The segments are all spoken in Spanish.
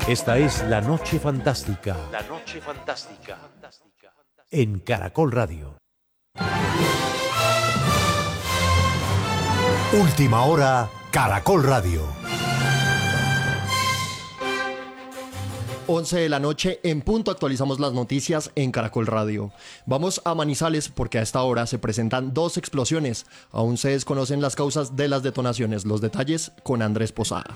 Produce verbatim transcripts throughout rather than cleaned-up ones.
Esta es La Noche Fantástica. La Noche Fantástica. En Caracol Radio. Última hora, Caracol Radio. once de la noche en punto actualizamos las noticias en Caracol Radio. Vamos a Manizales porque a esta hora se presentan dos explosiones. Aún se desconocen las causas de las detonaciones. Los detalles con Andrés Posada.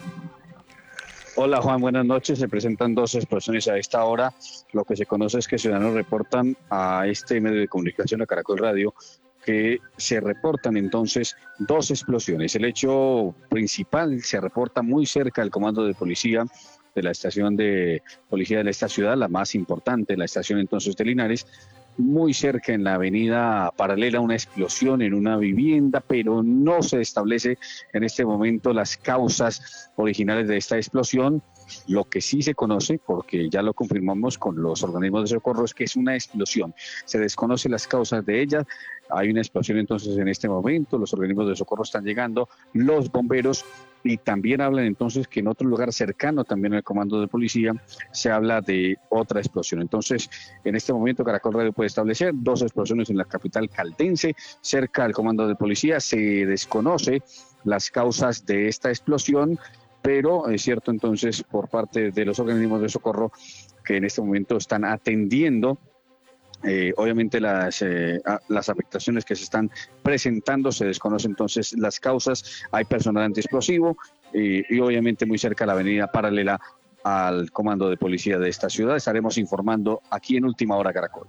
Hola Juan, buenas noches. Se presentan dos explosiones a esta hora. Lo que se conoce es que ciudadanos reportan a este medio de comunicación, a Caracol Radio, que se reportan entonces dos explosiones. El hecho principal se reporta muy cerca del comando de policía de la estación de policía de esta ciudad, la más importante, la estación entonces de Linares, muy cerca en la avenida paralela, una explosión en una vivienda, pero no se establece en este momento las causas originales de esta explosión. Lo que sí se conoce, porque ya lo confirmamos con los organismos de socorro, es que es una explosión. Se desconocen las causas de ella. Hay una explosión entonces en este momento, los organismos de socorro están llegando, los bomberos, y también hablan entonces que en otro lugar cercano también al comando de policía se habla de otra explosión. Entonces, en este momento Caracol Radio puede establecer dos explosiones en la capital caldense, cerca al comando de policía. Se desconoce las causas de esta explosión, pero es cierto entonces por parte de los organismos de socorro que en este momento están atendiendo Eh, obviamente las, eh, las afectaciones que se están presentando. Se desconocen entonces las causas. Hay personal antiexplosivo eh, y obviamente muy cerca la avenida paralela al comando de policía de esta ciudad. Estaremos informando aquí en Última Hora Caracol.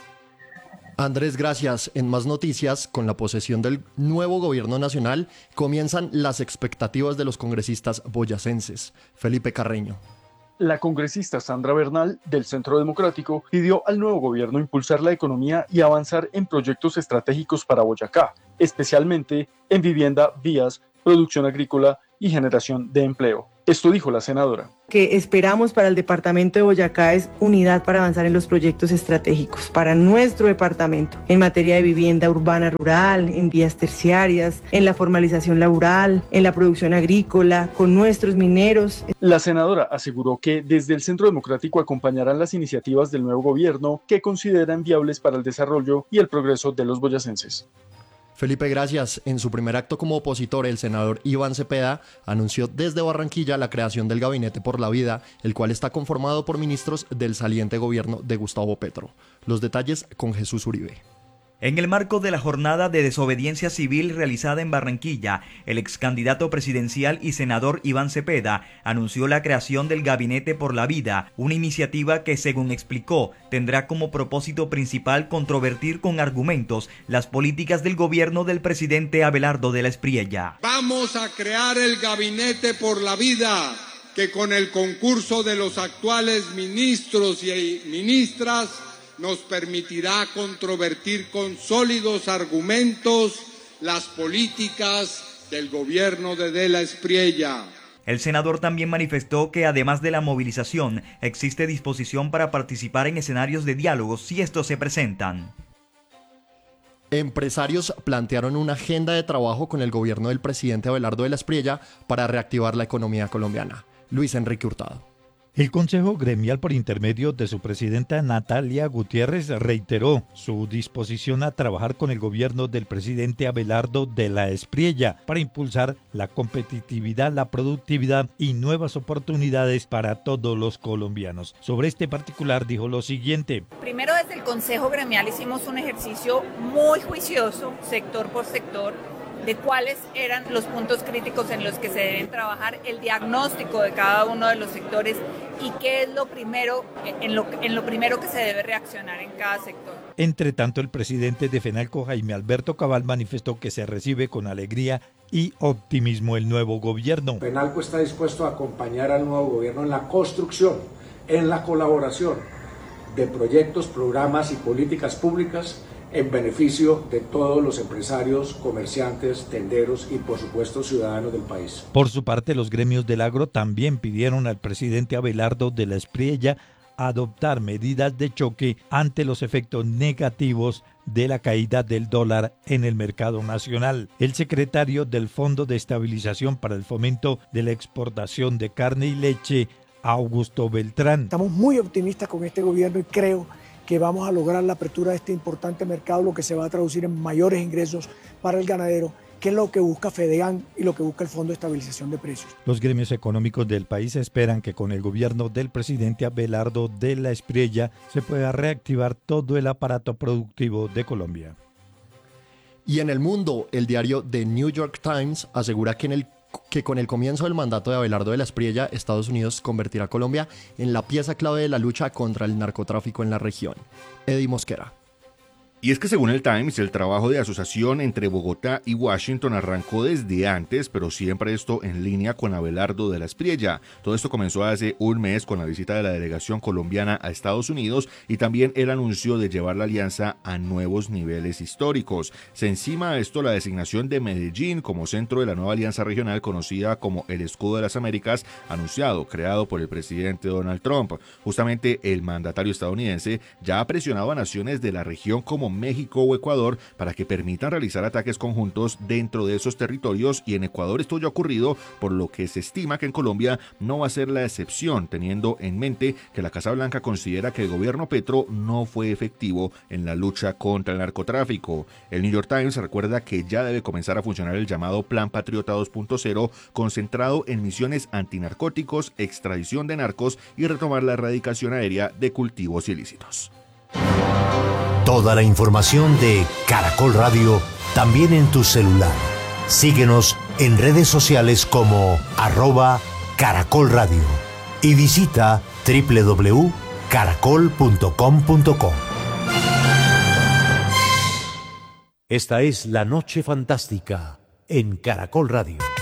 Andrés, gracias. En más noticias, con la posesión del nuevo gobierno nacional, comienzan las expectativas de los congresistas boyacenses. Felipe Carreño. La congresista Sandra Bernal, del Centro Democrático, pidió al nuevo gobierno impulsar la economía y avanzar en proyectos estratégicos para Boyacá, especialmente en vivienda, vías, producción agrícola y generación de empleo. Esto dijo la senadora. Que esperamos para el departamento de Boyacá es unidad para avanzar en los proyectos estratégicos para nuestro departamento, en materia de vivienda urbana rural, en vías terciarias, en la formalización laboral, en la producción agrícola, con nuestros mineros. La senadora aseguró que desde el Centro Democrático acompañarán las iniciativas del nuevo gobierno que consideran viables para el desarrollo y el progreso de los boyacenses. Felipe, gracias. En su primer acto como opositor, el senador Iván Cepeda anunció desde Barranquilla la creación del Gabinete por la Vida, el cual está conformado por ministros del saliente gobierno de Gustavo Petro. Los detalles con Jesús Uribe. En el marco de la jornada de desobediencia civil realizada en Barranquilla, el ex candidato presidencial y senador Iván Cepeda anunció la creación del Gabinete por la Vida, una iniciativa que, según explicó, tendrá como propósito principal controvertir con argumentos las políticas del gobierno del presidente Abelardo de la Espriella. Vamos a crear el Gabinete por la Vida, que con el concurso de los actuales ministros y ministras nos permitirá controvertir con sólidos argumentos las políticas del gobierno de De la Espriella. El senador también manifestó que además de la movilización, existe disposición para participar en escenarios de diálogo si estos se presentan. Empresarios plantearon una agenda de trabajo con el gobierno del presidente Abelardo de la Espriella para reactivar la economía colombiana. Luis Enrique Hurtado. El Consejo Gremial, por intermedio de su presidenta Natalia Gutiérrez, reiteró su disposición a trabajar con el gobierno del presidente Abelardo de la Espriella para impulsar la competitividad, la productividad y nuevas oportunidades para todos los colombianos. Sobre este particular dijo lo siguiente. Primero, desde el Consejo Gremial hicimos un ejercicio muy juicioso, sector por sector, de cuáles eran los puntos críticos en los que se deben trabajar, el diagnóstico de cada uno de los sectores y qué es lo primero, en lo, en lo primero que se debe reaccionar en cada sector. Entre tanto, el presidente de FENALCO, Jaime Alberto Cabal, manifestó que se recibe con alegría y optimismo el nuevo gobierno. FENALCO está dispuesto a acompañar al nuevo gobierno en la construcción, en la colaboración de proyectos, programas y políticas públicas en beneficio de todos los empresarios, comerciantes, tenderos y por supuesto ciudadanos del país. Por su parte, los gremios del agro también pidieron al presidente Abelardo de la Espriella adoptar medidas de choque ante los efectos negativos de la caída del dólar en el mercado nacional. El secretario del Fondo de Estabilización para el Fomento de la Exportación de Carne y Leche, Augusto Beltrán. Estamos muy optimistas con este gobierno y creo que vamos a lograr la apertura de este importante mercado, lo que se va a traducir en mayores ingresos para el ganadero, que es lo que busca FEDEAN y lo que busca el Fondo de Estabilización de Precios. Los gremios económicos del país esperan que con el gobierno del presidente Abelardo de la Espriella se pueda reactivar todo el aparato productivo de Colombia. Y en el mundo, el diario The New York Times asegura que, en el, que con el comienzo del mandato de Abelardo de la Espriella, Estados Unidos convertirá a Colombia en la pieza clave de la lucha contra el narcotráfico en la región. Eddie Mosquera. Y es que según el Times, el trabajo de asociación entre Bogotá y Washington arrancó desde antes, pero siempre esto en línea con Abelardo de la Espriella. Todo esto comenzó hace un mes con la visita de la delegación colombiana a Estados Unidos y también el anuncio de llevar la alianza a nuevos niveles históricos. Se encima a esto la designación de Medellín como centro de la nueva alianza regional conocida como el Escudo de las Américas, anunciado, creado por el presidente Donald Trump. Justamente el mandatario estadounidense ya ha presionado a naciones de la región como México o Ecuador para que permitan realizar ataques conjuntos dentro de esos territorios, y en Ecuador esto ya ha ocurrido, por lo que se estima que en Colombia no va a ser la excepción, teniendo en mente que la Casa Blanca considera que el gobierno Petro no fue efectivo en la lucha contra el narcotráfico. El New York Times recuerda que ya debe comenzar a funcionar el llamado Plan Patriota dos punto cero, concentrado en misiones antinarcóticos, extradición de narcos y retomar la erradicación aérea de cultivos ilícitos. Toda la información de Caracol Radio también en tu celular. Síguenos en redes sociales como arroba Caracol Radio y visita doble u doble u doble u punto caracol punto com punto co. Esta es La Noche Fantástica en Caracol Radio.